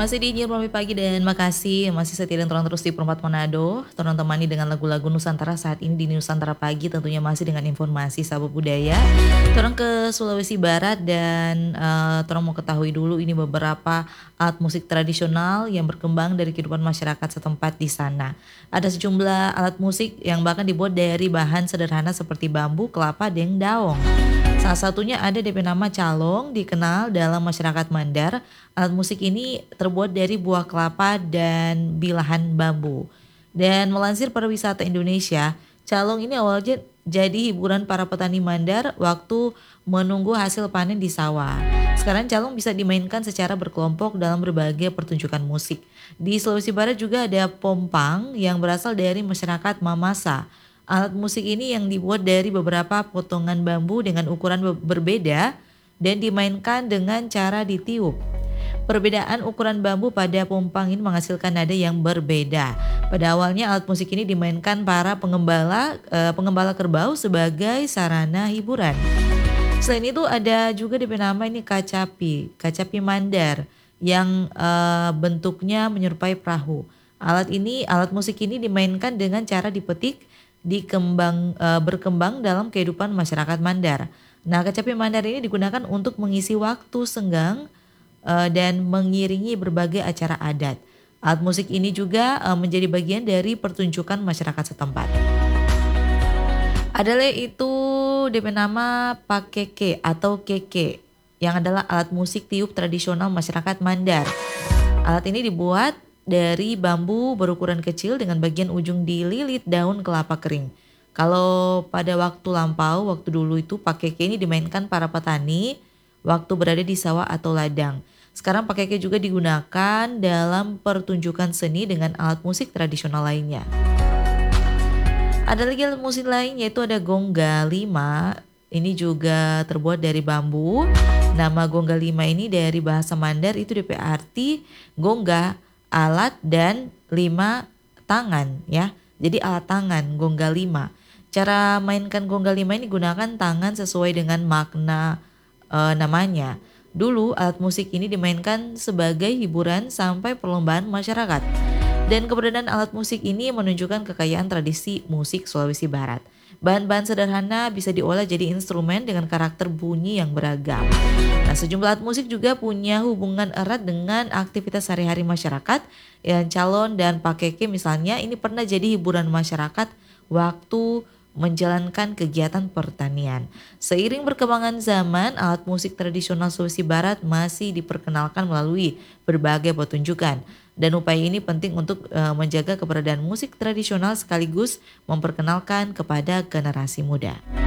Masih di Nyirmami Pagi dan makasih masih setia dan terus di Perempat Manado. Torang temani dengan lagu-lagu Nusantara saat ini di Nusantara Pagi, tentunya masih dengan informasi sabuk budaya. Torang ke Sulawesi Barat dan torang mau ketahui dulu ini beberapa alat musik tradisional yang berkembang dari kehidupan masyarakat setempat di sana. Ada sejumlah alat musik yang bahkan dibuat dari bahan sederhana seperti bambu, kelapa, dan daong. Salah satunya ada DP nama calong, dikenal dalam masyarakat Mandar. Alat musik ini terbuat dari buah kelapa dan bilahan bambu. Dan melansir pariwisata Indonesia, calong ini awalnya jadi hiburan para petani Mandar waktu menunggu hasil panen di sawah. Sekarang calong bisa dimainkan secara berkelompok dalam berbagai pertunjukan musik. Di Sulawesi Barat juga ada pompang yang berasal dari masyarakat Mamasa. Alat musik ini yang dibuat dari beberapa potongan bambu dengan ukuran berbeda dan dimainkan dengan cara ditiup. Perbedaan ukuran bambu pada pompang ini menghasilkan nada yang berbeda. Pada awalnya alat musik ini dimainkan para pengembala kerbau sebagai sarana hiburan. Selain itu ada juga DP nama ini kacapi Mandar yang bentuknya menyerupai perahu. Alat musik ini dimainkan dengan cara dipetik berkembang dalam kehidupan masyarakat Mandar. Nah, kecapi Mandar ini digunakan untuk mengisi waktu senggang dan mengiringi berbagai acara adat. Alat musik ini juga menjadi bagian dari pertunjukan masyarakat setempat. Adalah itu DP nama pakeke atau keke yang adalah alat musik tiup tradisional masyarakat Mandar. Alat ini dibuat dari bambu berukuran kecil dengan bagian ujung dililit daun kelapa kering. Kalau pada waktu dulu itu pakeke ini dimainkan para petani waktu berada di sawah atau ladang. Sekarang pakeke juga digunakan dalam pertunjukan seni dengan alat musik tradisional lainnya. Ada lagi alat musik lain yaitu ada gongga lima. Ini juga terbuat dari bambu. Nama gongga lima ini dari bahasa Mandar itu DP arti gongga alat dan 5 tangan ya. Jadi alat tangan gongga 5. Cara mainkan gongga 5 ini gunakan tangan sesuai dengan makna namanya. Dulu alat musik ini dimainkan sebagai hiburan sampai perlombaan masyarakat. Dan keberadaan alat musik ini menunjukkan kekayaan tradisi musik Sulawesi Barat. Bahan-bahan sederhana bisa diolah jadi instrumen dengan karakter bunyi yang beragam. Nah, sejumlah alat musik juga punya hubungan erat dengan aktivitas sehari-hari masyarakat. Yang calon dan pakeke misalnya ini pernah jadi hiburan masyarakat waktu menjalankan kegiatan pertanian. Seiring perkembangan zaman, alat musik tradisional Sulawesi Barat masih diperkenalkan melalui berbagai pertunjukan. Dan upaya ini penting untuk menjaga keberadaan musik tradisional sekaligus memperkenalkan kepada generasi muda.